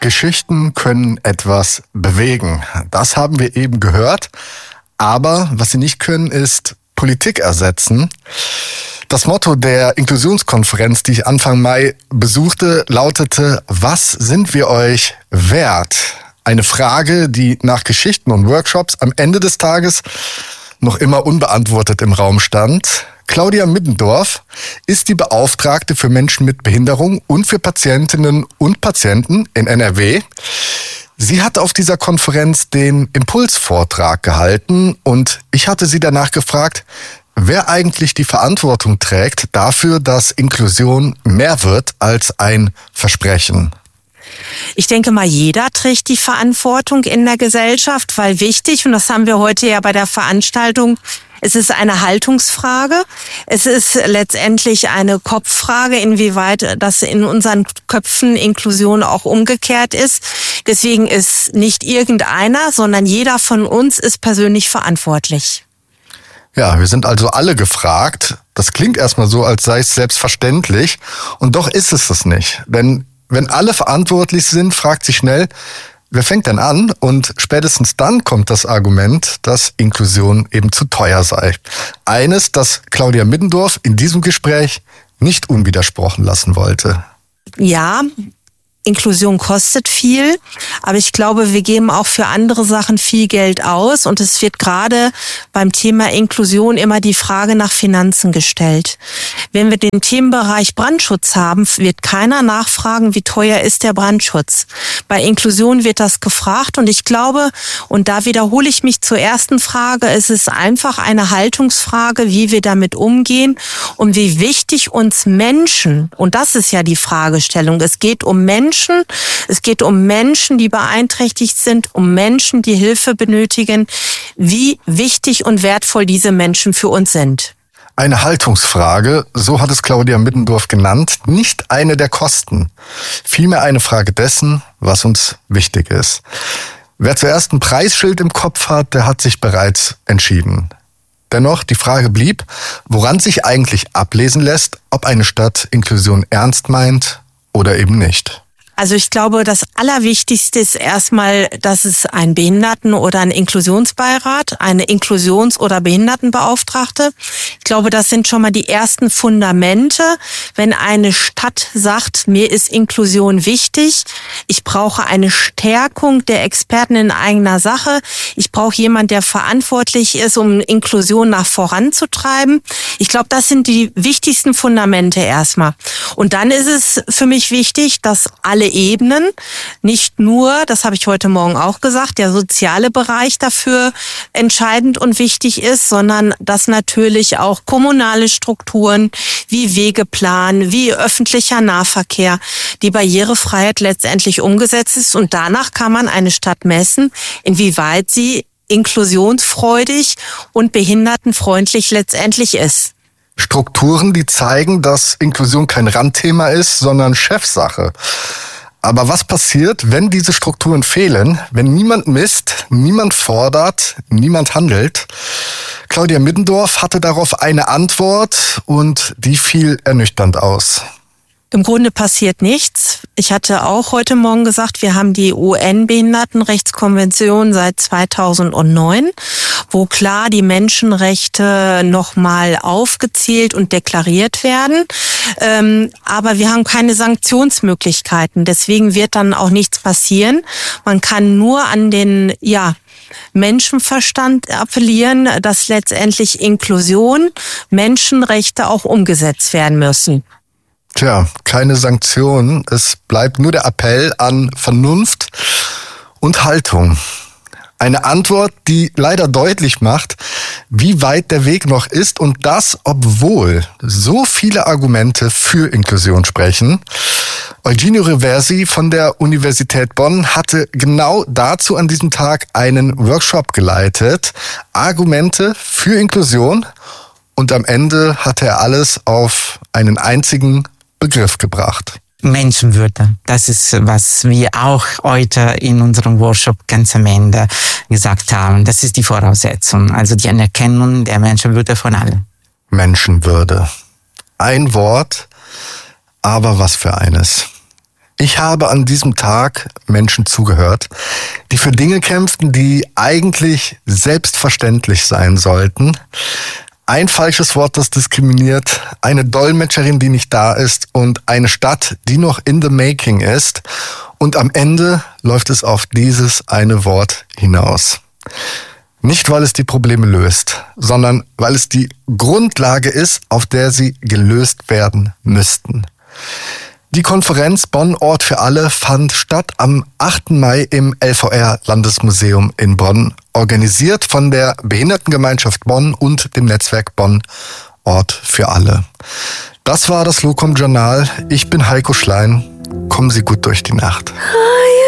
Geschichten können etwas bewegen. Das haben wir eben gehört. Aber was sie nicht können, ist Politik ersetzen. Das Motto der Inklusionskonferenz, die ich Anfang Mai besuchte, lautete: Was sind wir euch wert? Eine Frage, die nach Geschichten und Workshops am Ende des Tages noch immer unbeantwortet im Raum stand. Claudia Middendorf ist die Beauftragte für Menschen mit Behinderung und für Patientinnen und Patienten in NRW. Sie hat auf dieser Konferenz den Impulsvortrag gehalten und ich hatte sie danach gefragt, wer eigentlich die Verantwortung trägt dafür, dass Inklusion mehr wird als ein Versprechen. Ich denke mal, jeder trägt die Verantwortung in der Gesellschaft, weil wichtig, und das haben wir heute ja bei der Veranstaltung, es ist eine Haltungsfrage. Es ist letztendlich eine Kopffrage, inwieweit das in unseren Köpfen Inklusion auch umgekehrt ist. Deswegen ist nicht irgendeiner, sondern jeder von uns ist persönlich verantwortlich. Ja, wir sind also alle gefragt. Das klingt erstmal so, als sei es selbstverständlich. Und doch ist es das nicht. Denn wenn alle verantwortlich sind, fragt sich schnell, wer fängt denn an? Und spätestens dann kommt das Argument, dass Inklusion eben zu teuer sei. Eines, das Claudia Middendorf in diesem Gespräch nicht unwidersprochen lassen wollte. Ja, Inklusion kostet viel, aber ich glaube, wir geben auch für andere Sachen viel Geld aus und es wird gerade beim Thema Inklusion immer die Frage nach Finanzen gestellt. Wenn wir den Themenbereich Brandschutz haben, wird keiner nachfragen, wie teuer ist der Brandschutz. Bei Inklusion wird das gefragt und ich glaube, und da wiederhole ich mich zur ersten Frage, es ist einfach eine Haltungsfrage, wie wir damit umgehen und wie wichtig uns Menschen, und das ist ja die Fragestellung, es geht um Menschen, es geht um Menschen, die beeinträchtigt sind, um Menschen, die Hilfe benötigen, wie wichtig und wertvoll diese Menschen für uns sind. Eine Haltungsfrage, so hat es Claudia Middendorf genannt, nicht eine der Kosten. Vielmehr eine Frage dessen, was uns wichtig ist. Wer zuerst ein Preisschild im Kopf hat, der hat sich bereits entschieden. Dennoch, die Frage blieb, woran sich eigentlich ablesen lässt, ob eine Stadt Inklusion ernst meint oder eben nicht. Also ich glaube, das Allerwichtigste ist erstmal, dass es einen Behinderten- oder einen Inklusionsbeirat, eine Inklusions- oder Behindertenbeauftragte. Ich glaube, das sind schon mal die ersten Fundamente. Wenn eine Stadt sagt, mir ist Inklusion wichtig, ich brauche eine Stärkung der Experten in eigener Sache, ich brauche jemanden, der verantwortlich ist, um Inklusion nach voranzutreiben. Ich glaube, das sind die wichtigsten Fundamente erstmal. Und dann ist es für mich wichtig, dass alle Ebenen, nicht nur, das habe ich heute Morgen auch gesagt, der soziale Bereich dafür entscheidend und wichtig ist, sondern dass natürlich auch kommunale Strukturen wie Wegeplan, wie öffentlicher Nahverkehr, die Barrierefreiheit letztendlich umgesetzt ist. Und danach kann man eine Stadt messen, inwieweit sie inklusionsfreudig und behindertenfreundlich letztendlich ist. Strukturen, die zeigen, dass Inklusion kein Randthema ist, sondern Chefsache. Aber was passiert, wenn diese Strukturen fehlen, wenn niemand misst, niemand fordert, niemand handelt? Claudia Middendorf hatte darauf eine Antwort und die fiel ernüchternd aus. Im Grunde passiert nichts. Ich hatte auch heute Morgen gesagt, wir haben die UN-Behindertenrechtskonvention seit 2009, wo klar die Menschenrechte nochmal aufgezählt und deklariert werden. Aber wir haben keine Sanktionsmöglichkeiten. Deswegen wird dann auch nichts passieren. Man kann nur an den, Menschenverstand appellieren, dass letztendlich Inklusion, Menschenrechte auch umgesetzt werden müssen. Tja, keine Sanktionen. Es bleibt nur der Appell an Vernunft und Haltung. Eine Antwort, die leider deutlich macht, wie weit der Weg noch ist und das, obwohl so viele Argumente für Inklusion sprechen. Eugenio Reversi von der Universität Bonn hatte genau dazu an diesem Tag einen Workshop geleitet. Argumente für Inklusion und am Ende hatte er alles auf einen einzigen Begriff gebracht. Menschenwürde. Das ist, was wir auch heute in unserem Workshop ganz am Ende gesagt haben. Das ist die Voraussetzung, also die Anerkennung der Menschenwürde von allen. Menschenwürde. Ein Wort, aber was für eines. Ich habe an diesem Tag Menschen zugehört, die für Dinge kämpften, die eigentlich selbstverständlich sein sollten. Ein falsches Wort, das diskriminiert, eine Dolmetscherin, die nicht da ist und eine Stadt, die noch in the making ist. Und am Ende läuft es auf dieses eine Wort hinaus. Nicht, weil es die Probleme löst, sondern weil es die Grundlage ist, auf der sie gelöst werden müssten. Die Konferenz Bonn Ort für alle fand statt am 8. Mai im LVR-Landesmuseum in Bonn, organisiert von der Behindertengemeinschaft Bonn und dem Netzwerk Bonn Ort für alle. Das war das Locum Journal. Ich bin Heiko Schlein. Kommen Sie gut durch die Nacht.